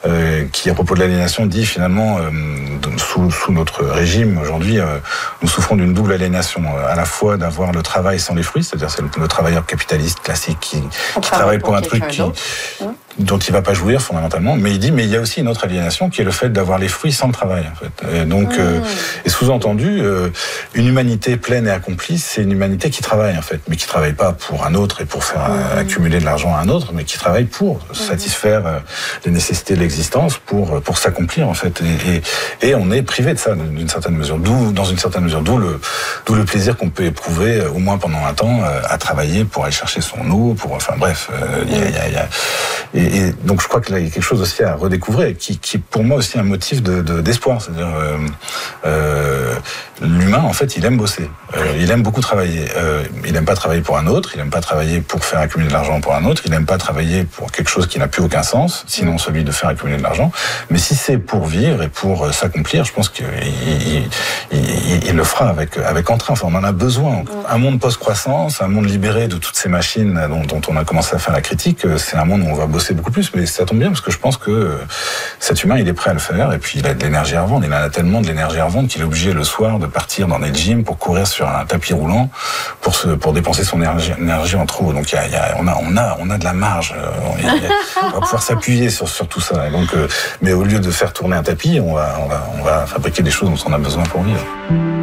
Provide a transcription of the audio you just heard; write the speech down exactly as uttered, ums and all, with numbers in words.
euh, qui, à propos de l'aliénation, dit finalement, euh, sous, sous notre régime, aujourd'hui, euh, nous souffrons d'une double aliénation, euh, à la fois d'avoir le travail sans les fruits, c'est-à-dire c'est le, le travailleur capitaliste classique qui, qui travaille pour, pour un truc qui, dont il ne va pas jouir fondamentalement, mais il dit, mais il y a aussi une autre aliénation qui est le fait d'avoir les fruits sans le travail, en fait. Et donc, mmh. euh, et sous-entendu, euh, une humanité pleine et accomplie, c'est une humanité qui travaille, en fait, mais qui ne travaille pas pour un autre et pour faire mmh. accumuler de l'argent à un autre, mais qui travaille pour mmh. satisfaire euh, les nécessités de l'existence, pour, pour s'accomplir, en fait. Et, et, et on est privé de ça, d'une certaine mesure, d'où, dans une certaine mesure, d'où le, d'où le plaisir qu'on peut éprouver, au moins pendant un temps, euh, à travailler pour aller chercher son eau, pour, enfin bref, euh, il y a, y a, y a et, Et donc je crois que là il y a quelque chose aussi à redécouvrir, qui, qui est pour moi aussi un motif de, de, d'espoir. C'est-à-dire euh, euh, l'humain en fait il aime bosser, euh, il aime beaucoup travailler. Euh, il aime pas travailler pour un autre, il aime pas travailler pour faire accumuler de l'argent pour un autre, il aime pas travailler pour quelque chose qui n'a plus aucun sens, sinon celui de faire accumuler de l'argent. Mais si c'est pour vivre et pour s'accomplir, je pense qu'il il, il, il le fera avec avec entrain. Enfin, on en a besoin. Un monde post-croissance, un monde libéré de toutes ces machines dont, dont on a commencé à faire la critique, c'est un monde où on va bosser beaucoup plus, mais ça tombe bien parce que je pense que cet humain il est prêt à le faire et puis il a de l'énergie à revendre, il en a tellement de l'énergie à revendre qu'il est obligé le soir de partir dans des gyms pour courir sur un tapis roulant pour se pour dépenser son énergie, énergie en trop. Donc il y a, il y a on a on a on a de la marge, on, a, on va pouvoir s'appuyer sur sur tout ça. Et donc mais au lieu de faire tourner un tapis, on va on va on va fabriquer des choses dont on a besoin pour vivre.